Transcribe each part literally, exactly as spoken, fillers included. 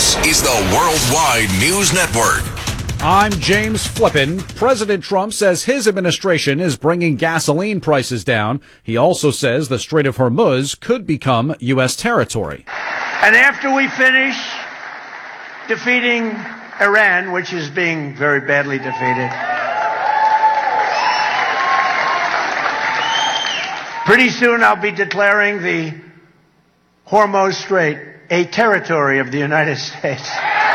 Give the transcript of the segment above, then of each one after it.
This is the Worldwide News Network. I'm James Flippin. President Trump says his administration is bringing gasoline prices down. He also says the Strait of Hormuz could become U S territory. And after we finish defeating Iran, which is being very badly defeated, pretty soon I'll be declaring the Hormuz Strait a territory of the United States.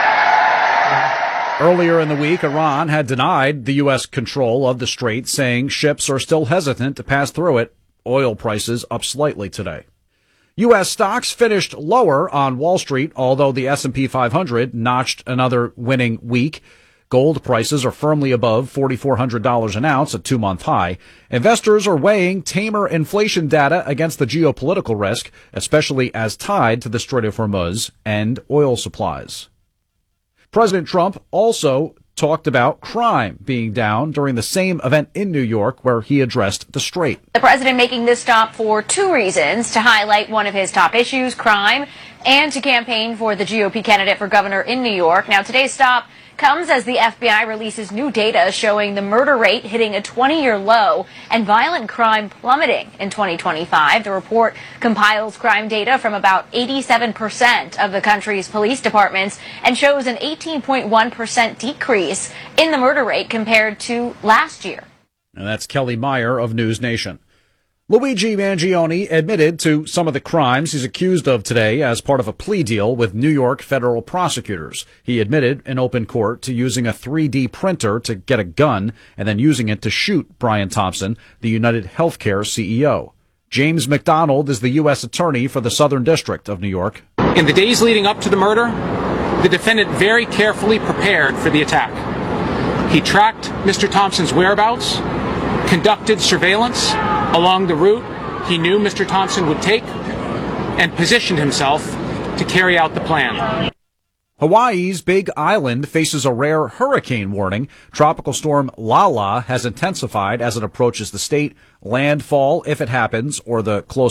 Earlier in the week, Iran had denied the U S control of the strait, saying ships are still hesitant to pass through it. Oil prices up slightly today. U S stocks finished lower on Wall Street, although the S and P five hundred notched another winning week. Gold prices are firmly above four thousand four hundred dollars an ounce, a two-month high. Investors are weighing tamer inflation data against the geopolitical risk, especially as tied to the Strait of Hormuz and oil supplies. President Trump also talked about crime being down during the same event in New York where he addressed the strait. The president making this stop for two reasons: to highlight one of his top issues, crime, and to campaign for the G O P candidate for governor in New York. Now, today's stop comes as the F B I releases new data showing the murder rate hitting a twenty-year low and violent crime plummeting in twenty twenty-five. The report compiles crime data from about eighty-seven percent of the country's police departments and shows an eighteen point one percent decrease in the murder rate compared to last year. And that's Kelly Meyer of News Nation. Luigi Mangione admitted to some of the crimes he's accused of today as part of a plea deal with New York federal prosecutors. He admitted in open court to using a three D printer to get a gun and then using it to shoot Brian Thompson, the United Healthcare C E O. James McDonald is the U S attorney for the Southern District of New York. In the days leading up to the murder, the defendant very carefully prepared for the attack. He tracked Mister Thompson's whereabouts, conducted surveillance along the route he knew Mister Thompson would take, and positioned himself to carry out the plan. Hawaii's Big Island faces a rare hurricane warning. Tropical storm Lala has intensified as it approaches the state. Landfall, if it happens, or the close